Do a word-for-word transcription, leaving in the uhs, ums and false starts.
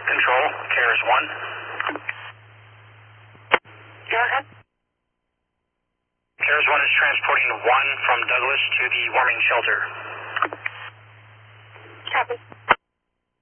Control, CARES one. Go ahead. CARES one is transporting one from Douglas to the warming shelter. Copy.